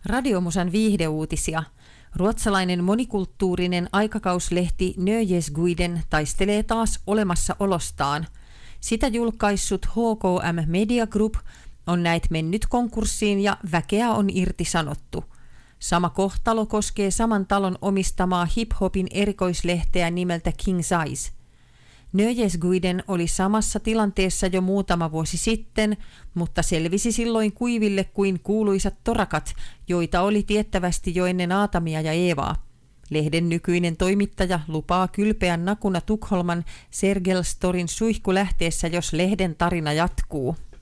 Radiomusan viihdeuutisia. Ruotsalainen monikulttuurinen aikakauslehti Nöjesguiden taistelee taas olemassaolostaan. Sitä julkaissut HKM Media Group on näet mennyt konkurssiin ja väkeä on irtisanottu. Sama kohtalo koskee saman talon omistamaa hip-hopin erikoislehteä nimeltä King Size. Nöjesguiden oli samassa tilanteessa jo muutama vuosi sitten, mutta selvisi silloin kuiville kuin kuuluisat torakat, joita oli tiettävästi jo ennen Aatamia ja Eevaa. Lehden nykyinen toimittaja lupaa kylpeän nakuna Tukholman Sergel Storin suihkulähteessä, jos lehden tarina jatkuu.